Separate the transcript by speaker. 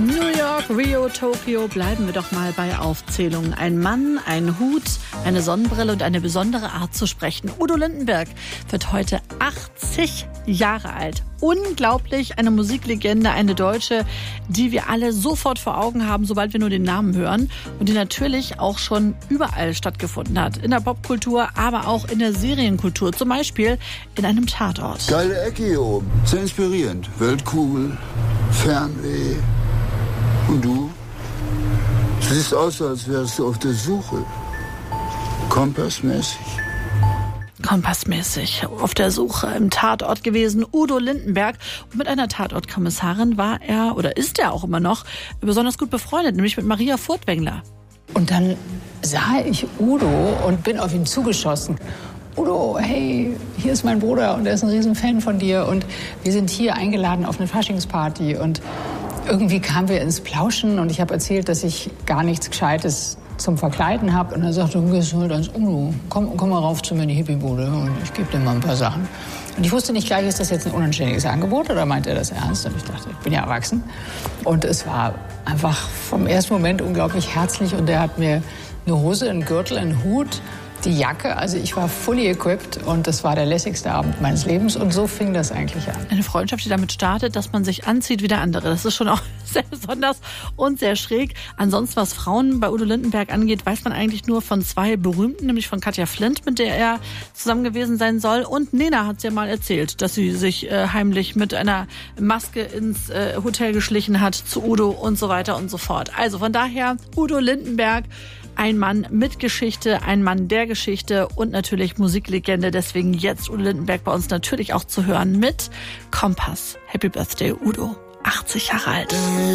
Speaker 1: New York, Rio, Tokio, bleiben wir doch mal bei Aufzählungen. Ein Mann, ein Hut, eine Sonnenbrille und eine besondere Art zu sprechen. Udo Lindenberg wird heute 80 Jahre alt. Unglaublich, eine Musiklegende, eine Deutsche, die wir alle sofort vor Augen haben, sobald wir nur den Namen hören. Und die natürlich auch schon überall stattgefunden hat. In der Popkultur, aber auch in der Serienkultur. Zum Beispiel in einem Tatort.
Speaker 2: Geile Ecke hier oben. Sehr inspirierend. Weltkugel, Fernweh. Und du? Du siehst aus, als wärst du auf der Suche. Kompassmäßig.
Speaker 1: Kompassmäßig auf der Suche im Tatort gewesen, Udo Lindenberg. Und mit einer Tatortkommissarin war er, oder ist er auch immer noch, besonders gut befreundet, nämlich mit Maria Furtwängler.
Speaker 3: Und dann sah ich Udo und bin auf ihn zugeschossen. Udo, hey, hier ist mein Bruder und er ist ein Riesenfan von dir und wir sind hier eingeladen auf eine Faschingsparty. Und irgendwie kamen wir ins Plauschen und ich habe erzählt, dass ich gar nichts Gescheites zum Verkleiden habe. Und er sagte, du gehst halt als Udo, komm mal rauf zu mir in die Hippiebude und ich gebe dir mal ein paar Sachen. Und ich wusste nicht gleich, ist das jetzt ein unanständiges Angebot oder meint er das ernst? Und ich dachte, ich bin ja erwachsen. Und es war einfach vom ersten Moment unglaublich herzlich und er hat mir eine Hose, einen Gürtel, einen Hut, die Jacke, also ich war fully equipped und das war der lässigste Abend meines Lebens und so fing das eigentlich an.
Speaker 1: Eine Freundschaft, die damit startet, dass man sich anzieht wie der andere. Das ist schon auch sehr besonders und sehr schräg. Ansonsten, was Frauen bei Udo Lindenberg angeht, weiß man eigentlich nur von zwei Berühmten, nämlich von Katja Flint, mit der er zusammen gewesen sein soll. Und Nena hat es ja mal erzählt, dass sie sich heimlich mit einer Maske ins Hotel geschlichen hat zu Udo und so weiter und so fort. Also von daher, Udo Lindenberg, ein Mann mit Geschichte, ein Mann der Geschichte und natürlich Musiklegende. Deswegen jetzt Udo Lindenberg bei uns natürlich auch zu hören mit Kompass. Happy Birthday, Udo. 80 Jahre alt.